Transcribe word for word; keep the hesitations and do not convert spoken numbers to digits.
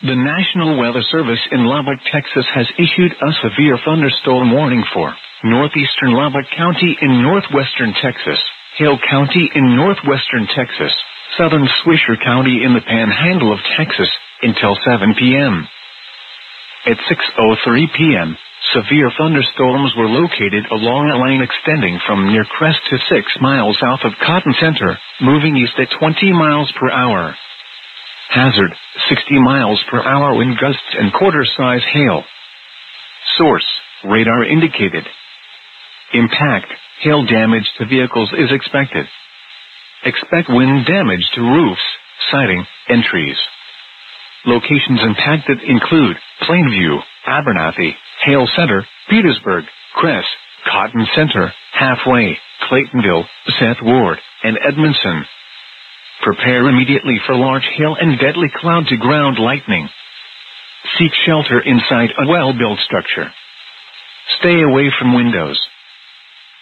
The National Weather Service in Lubbock, Texas has issued a severe thunderstorm warning for northeastern Lubbock County in northwestern Texas, Hale County in northwestern Texas, southern Swisher County in the Panhandle of Texas, until seven p m At six oh three p m, severe thunderstorms were located along a line extending from near Crest to six miles south of Cotton Center, moving east at twenty miles per hour. Hazard, sixty miles per hour wind gusts and quarter-size hail. Source, radar indicated. Impact, hail damage to vehicles is expected. Expect wind damage to roofs, siding, and trees. Locations impacted include Plainview, Abernathy, Hale Center, Petersburg, Crest, Cotton Center, Halfway, Claytonville, Seth Ward, and Edmondson. Prepare immediately for large hail and deadly cloud-to-ground lightning. Seek shelter inside a well-built structure. Stay away from windows,